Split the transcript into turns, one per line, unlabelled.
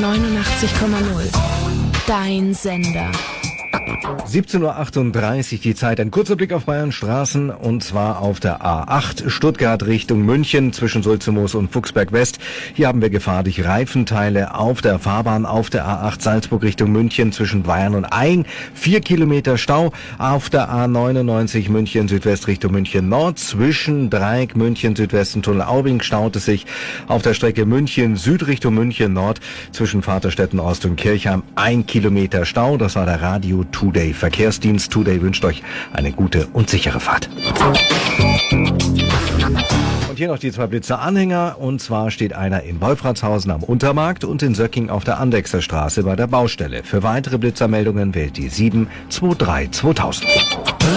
89,0. Dein Sender.
17:38 Uhr die Zeit. Ein kurzer Blick auf Bayern Straßen, und zwar auf der A8 Stuttgart Richtung München zwischen Sulzemoos und Fuchsberg West. Hier haben wir Gefahr durch Reifenteile auf der Fahrbahn. Auf der A8 Salzburg Richtung München zwischen Weyern und Ain 4 Kilometer Stau. Auf der A99 München Südwest Richtung München Nord zwischen Dreieck München Südwesten Tunnel Aubing staut es sich. Auf der Strecke München Süd Richtung München Nord zwischen Vaterstetten Ost und Kirchheim 1 Kilometer Stau. Das war der Radio Today Verkehrsdienst. Today wünscht euch eine gute und sichere Fahrt. Und hier noch die 2 Blitzer-Anhänger. Und zwar steht einer in Wolfratshausen am Untermarkt und in Söcking auf der Andechser Straße bei der Baustelle. Für weitere Blitzermeldungen wählt die 723 2000.